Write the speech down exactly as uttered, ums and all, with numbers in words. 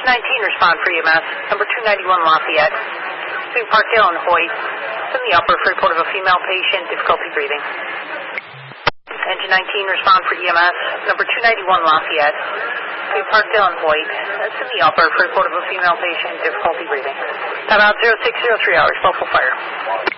nineteen, respond for E M S. Number two ninety-one Lafayette. Between Parkdale and Hoyt. It's in the upper for report of a female patient, difficulty breathing. Engine nineteen, respond for E M S. Number two ninety-one Lafayette. Between Parkdale and Hoyt. That's in the upper for report of a female patient, difficulty breathing. Time out zero six zero three hours, local fire.